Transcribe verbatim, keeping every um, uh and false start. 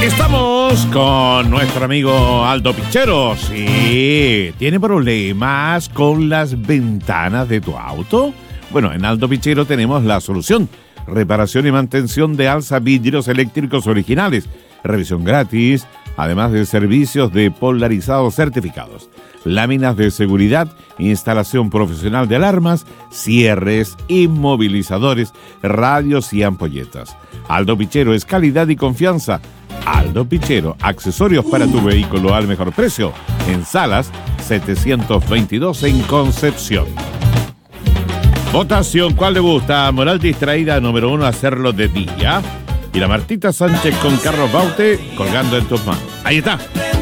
Estamos con nuestro amigo Aldo Pichero. Sí, ¿tiene problemas con las ventanas de tu auto? Bueno, en Aldo Pichero tenemos la solución. Reparación y mantención de alza vidrios eléctricos originales. Revisión gratis, además de servicios de polarizados certificados. Láminas de seguridad, instalación profesional de alarmas, cierres, inmovilizadores, radios y ampolletas. Aldo Pichero es calidad y confianza. Aldo Pichero, accesorios para tu vehículo al mejor precio. En Salas setecientos veintidós en Concepción. Votación, ¿cuál le gusta? Moral distraída, número uno, hacerlo de día. Y la Martita Sánchez con Carlos Baute colgando en tus manos. Ahí está.